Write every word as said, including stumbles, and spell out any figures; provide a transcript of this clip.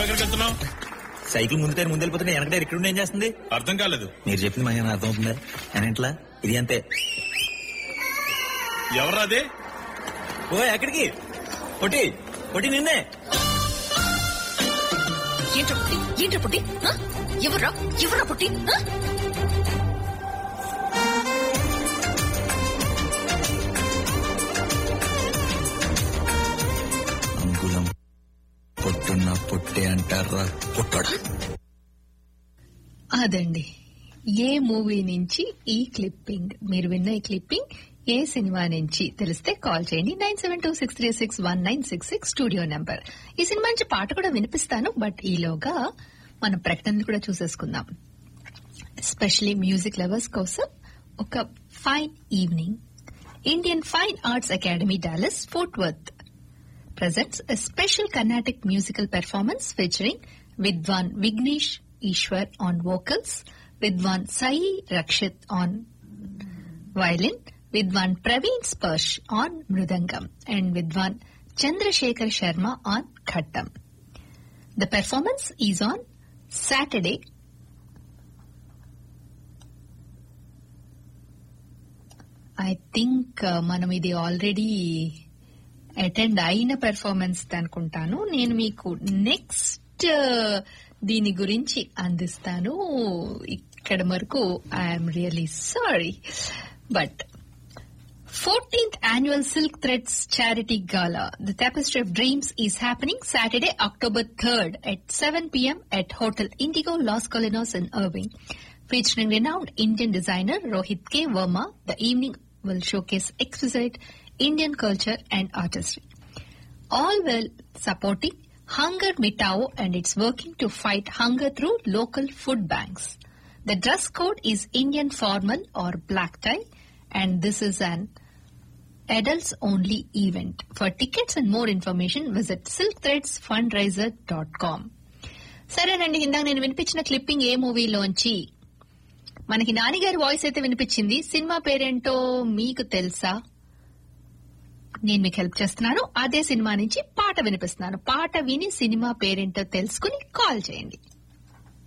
ఎక్కడికి వెళ్తున్నావు? సైకిల్ ముందు ముందు వెళ్ళిపోతుంటే వెనక డైరెక్ట్ ఏం చేస్తుంది అర్థం కాలేదు. మీరు చెప్పింది మాకు అర్థం అవుతుందా? అని ఇంట్లో ఇది అంతే. ఎవరు అదే? ఓ ఎక్కడికి పొట్టి పొట్టి నిన్నే. ఏంట్రా పుట్టి ఏంట్రా పుట్టి ఎవర్రా ఎవర్రా పుట్టి? అంగుళం పొట్టున్న పొట్టే అంటారా పొట్టడా? అదండి ఏ మూవీ నుంచి ఈ క్లిప్పింగ్, మీరు విన్న ఈ క్లిప్పింగ్ ఏ సినిమా నుంచి తెలిస్తే కాల్ చేయండి. Nine seven two six three six one nine six six studio number. ఈ సినిమా నుంచి పాట కూడా వినిపిస్తాను, బట్ ఈలోగా మన ప్రకటనలు కూడా చూసేసుకుందాం. ఎస్పెషలీ మ్యూజిక్ లవర్స్ కోసం ఒక fine evening. Indian fine arts academy Dallas fort worth presents a special Carnatic musical performance featuring Vidwan Vignesh Ishwar on vocals, Vidwan Sai Rakshit on violin, Vidwan Praveen Sparsh on mridangam, and Vidwan Chandrasekhar Sharma on khattam. The performance is on Saturday, I think uh, మనం ఇది already attend అయిన performance అనుకుంటాను. నేను మీకు next దీని గురించి అందిస్తాను. ఇక్కడ వరకు I'm really sorry, but fourteenth annual Silk Threads Charity Gala, The Tapestry of Dreams, is happening Saturday, October third at seven p.m. at Hotel Indigo, Los Colinas in Irving. Featuring renowned Indian designer Rohit K. Verma, the evening will showcase exquisite Indian culture and artistry, all while supporting Hunger Mitao and it's working to fight hunger through local food banks. The dress code is Indian formal or black tie, and this is an adults only event. For tickets and more information, visit silk threads fundraiser dot com. సరేనండి, ఇందాక నేను వినిపించిన clipping ఏ మూవీలోంచి? మనకి నానిగారి voice అయితే వినిపించింది. Cinema పేరేంటో మీకు తెలుసా? నేను మీకు హెల్ప్ చేస్తున్నాను. అదే సినిమా నుంచి పాట వినిపిస్తున్నాను. పాట విని సినిమా పేరేంటో తెలుసుకుని కాల్ చేయండి.